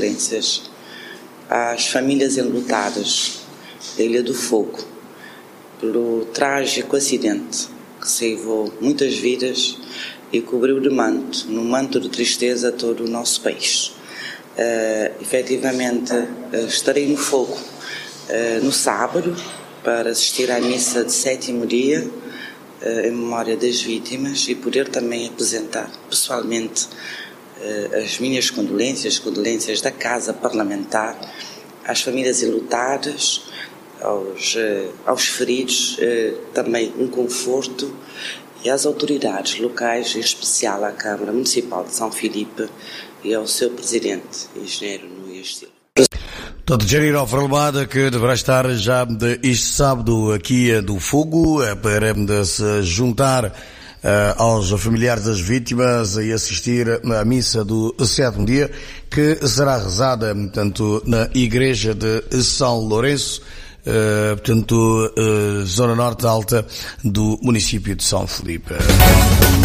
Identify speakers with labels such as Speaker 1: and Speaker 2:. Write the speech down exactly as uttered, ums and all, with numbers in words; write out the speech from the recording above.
Speaker 1: condolências às famílias enlutadas da Ilha do Fogo pelo trágico acidente que ceifou muitas vidas e cobriu de manto, num manto de tristeza, todo o nosso país. Uh, efetivamente, uh, estarei no Fogo uh, no sábado para assistir à missa de sétimo dia uh, em memória das vítimas e poder também apresentar pessoalmente uh, as minhas condolências, condolências da Casa Parlamentar às famílias enlutadas, aos, uh, aos feridos, uh, também um conforto, e às autoridades locais, em especial à Câmara Municipal de São Filipe e ao seu presidente, engenheiro Nunes Silva.
Speaker 2: Portanto, Jair Alfralmada, que deverá estar já este sábado aqui do Fogo para se juntar uh, aos familiares das vítimas e assistir à missa do sétimo dia, que será rezada, portanto, na Igreja de São Lourenço, Uh, portanto, uh, zona norte alta do município de São Filipe.